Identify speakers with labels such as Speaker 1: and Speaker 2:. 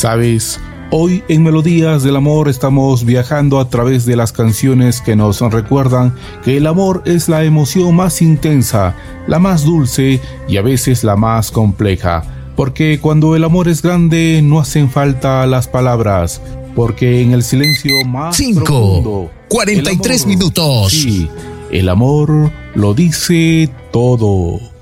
Speaker 1: ¿Sabes? Hoy en Melodías del Amor estamos viajando a través de las canciones que nos recuerdan que el amor es la emoción más intensa, la más dulce y a veces la más compleja. Porque cuando el amor es grande no hacen falta las palabras, porque en el silencio más
Speaker 2: 5:43 minutos.
Speaker 1: Sí, el amor lo dice todo.